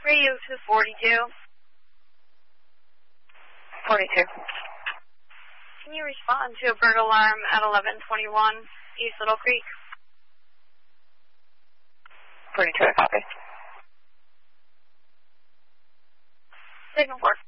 Radio to 42. 42. Can you respond to a bird alarm at 1121 East Little Creek? 42, I copy. Signal 4.